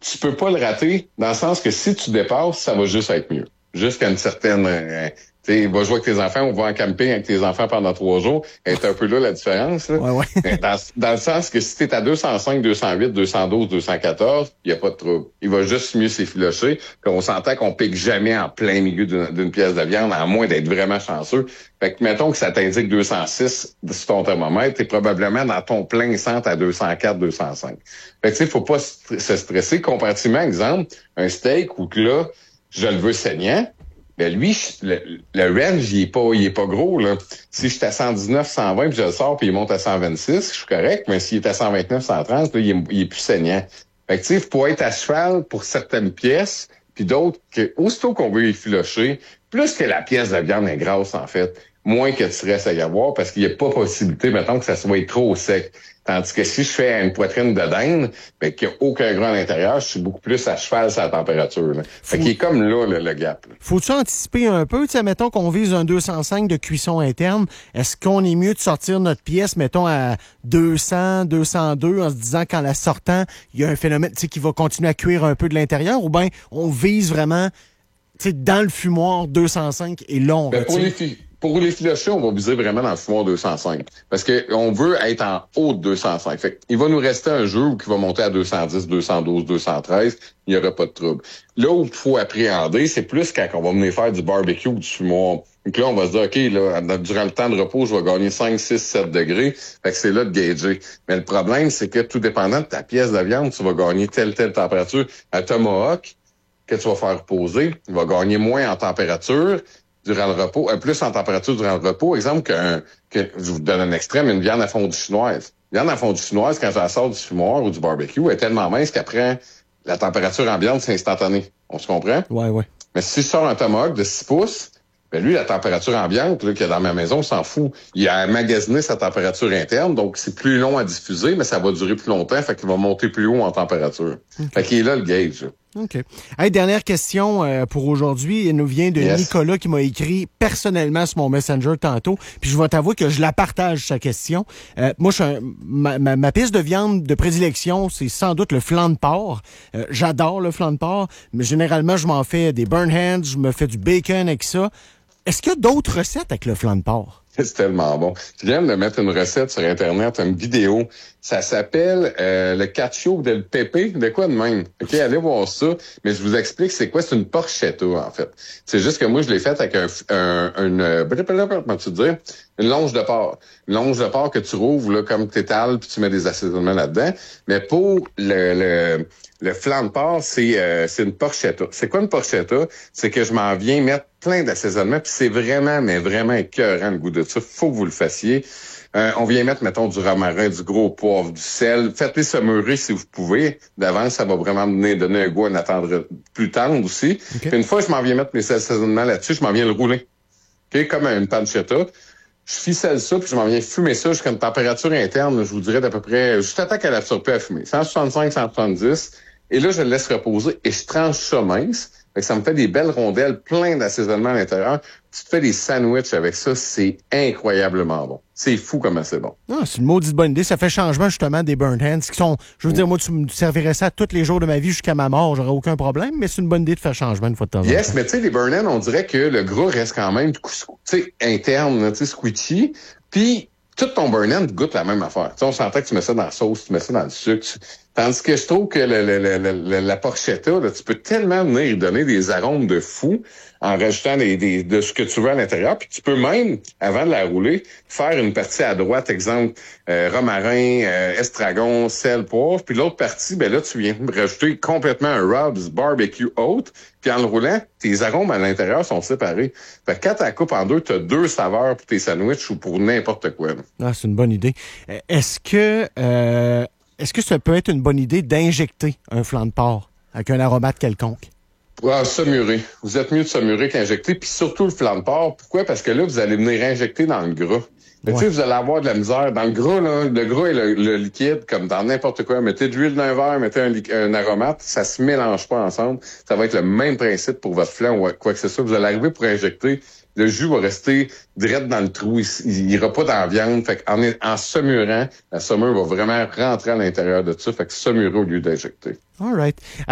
tu peux pas le rater dans le sens que si tu dépasses, ça va juste être mieux. Jusqu'à une certaine... va jouer avec tes enfants, on va en camping avec tes enfants pendant 3 jours. C'est un peu là la différence. Là. Ouais. Dans le sens que si t'es à 205, 208, 212, 214, il n'y a pas de trouble. Il va juste mieux s'effilocher. On s'entend qu'on pique jamais en plein milieu d'une pièce de viande, à moins d'être vraiment chanceux. Fait que mettons que ça t'indique 206 sur ton thermomètre, t'es probablement dans ton plein centre à 204, 205. Fait que faut pas se stresser. Comparativement, exemple, un steak où que là, je le veux saignant, ben lui, le range, il est pas gros, là. Si je suis à 119, 120, puis je le sors, puis il monte à 126, je suis correct, mais s'il est à 129, 130, là, il est plus saignant. Fait que, faut être à cheval pour certaines pièces, puis d'autres que, aussitôt qu'on veut effilocher, plus que la pièce de viande est grasse, en fait, moins que tu restes à y avoir, parce qu'il n'y a pas possibilité, mettons, que ça soit trop sec. Tandis que si je fais une poitrine de dinde, ben, qu'il n'y a aucun gras à l'intérieur, je suis beaucoup plus à cheval sur la température. Là. Fait qu'il est comme là, le gap. Là. Faut-tu anticiper un peu? Tu sais, mettons qu'on vise un 205 de cuisson interne. Est-ce qu'on est mieux de sortir notre pièce, mettons, à 200, 202, en se disant qu'en la sortant, il y a un phénomène, tu sais, qui va continuer à cuire un peu de l'intérieur, ou bien on vise vraiment, tu sais, dans le fumoir 205 et là, on retire? Pour l'effilocher, on va viser vraiment dans le fumoir 205. Parce que on veut être en haut de 205. Fait il va nous rester un jeu qui va monter à 210, 212, 213. Il n'y aura pas de trouble. Là où il faut appréhender, c'est plus quand on va venir faire du barbecue ou du fumoir. Donc là, on va se dire, OK, là, durant le temps de repos, je vais gagner 5, 6, 7 degrés. Fait que c'est là de gager. Mais le problème, c'est que tout dépendant de ta pièce de viande, tu vas gagner telle température. Un tomahawk que tu vas faire reposer, il va gagner moins en température durant le repos, plus en température durant le repos. Exemple, que je vous donne un extrême, une viande à fondue chinoise. Une viande à fondue chinoise, quand je la sors du fumoir ou du barbecue, elle est tellement mince qu'après, la température ambiante, c'est instantané. On se comprend? Ouais. Mais si je sors un tomahawk de 6 pouces, ben lui, la température ambiante là, qu'il y a dans ma maison, on s'en fout. Il a magasiné sa température interne, donc c'est plus long à diffuser, mais ça va durer plus longtemps, fait qu'il va monter plus haut en température. Okay. Fait qu'il est là le gauge. OK. Hey, dernière question pour aujourd'hui. Elle nous vient de Nicolas qui m'a écrit personnellement sur mon Messenger tantôt. Puis je vais t'avouer que je la partage, sa question. Moi, ma piste de viande de prédilection, c'est sans doute le flanc de porc. J'adore le flanc de porc, mais généralement, je m'en fais des burn hands, je me fais du bacon avec ça. Est-ce qu'il y a d'autres recettes avec le flanc de porc? C'est tellement bon. Je viens de mettre une recette sur Internet, une vidéo. Ça s'appelle le cacio del pepe, de quoi de même. OK, allez voir ça. Mais je vous explique c'est quoi. C'est une porchetta, en fait. C'est juste que moi, je l'ai faite avec comment tu dis, une longe de porc. Une longe de porc que tu rouvres là, comme t'étales, puis tu mets des assaisonnements là-dedans. Mais pour le flanc de porc, c'est une porchetta. C'est quoi une porchetta? C'est que je m'en viens mettre plein d'assaisonnements, puis c'est vraiment, mais vraiment écœurant le goût de ça. Faut que vous le fassiez. On vient mettre, mettons, du romarin, du gros poivre, du sel. Faites-les samourer si vous pouvez. D'avance, ça va vraiment donner un goût à une attendre plus tendre aussi. Okay. Puis une fois que je m'en viens mettre mes assaisonnements là-dessus, je m'en viens le rouler. Okay? Comme une pancetta. Je ficelle ça, puis je m'en viens fumer ça jusqu'à une température interne, je vous dirais d'à peu près, juste à temps qu'elle a surpris à fumer. 165, 170. Et là, je le laisse reposer et je tranche ça mince. Fait que ça me fait des belles rondelles, plein d'assaisonnement à l'intérieur. Tu te fais des sandwichs avec ça, c'est incroyablement bon. C'est fou comment c'est bon. Ah, c'est une maudite bonne idée. Ça fait changement justement des burnt hands qui sont, je veux dire, moi, tu me servirais ça tous les jours de ma vie jusqu'à ma mort, j'aurais aucun problème, mais c'est une bonne idée de faire changement une fois de temps en temps. Yes, mais tu sais, les burnt hands, on dirait que le gras reste quand même, tu sais, interne, tu sais, squishy. Puis, tout ton burn hand goûte la même affaire. Tu sais, on s'entend que tu mets ça dans la sauce, tu mets ça dans le sucre. Tandis que je trouve que la porchetta, là, tu peux tellement venir y donner des arômes de fou en rajoutant de ce que tu veux à l'intérieur. Puis tu peux même, avant de la rouler, faire une partie à droite, exemple, romarin, estragon, sel, poivre. Puis l'autre partie, ben là, tu viens rajouter complètement un rubs barbecue haute. Puis en le roulant, tes arômes à l'intérieur sont séparés. Fait que quand tu la coupes en deux, tu as 2 saveurs pour tes sandwichs ou pour n'importe quoi. Là. Ah, c'est une bonne idée. Est-ce que ça peut être une bonne idée d'injecter un flanc de porc avec un aromate quelconque? Saumurer. Vous êtes mieux de saumurer qu'injecter, puis surtout le flanc de porc. Pourquoi? Parce que là, vous allez venir injecter dans le gras. Tu sais, vous allez avoir de la misère. Dans le gras, là, le gras et le liquide, comme dans n'importe quoi. Mettez de l'huile dans un verre, mettez un aromate, ça se mélange pas ensemble. Ça va être le même principe pour votre flanc ou quoi que ce soit. Vous allez arriver pour injecter. Le jus va rester direct dans le trou. Il ira pas dans la viande. Fait en saumurant, la saumure va vraiment rentrer à l'intérieur de ça. Fait que saumurer au lieu d'injecter. All right.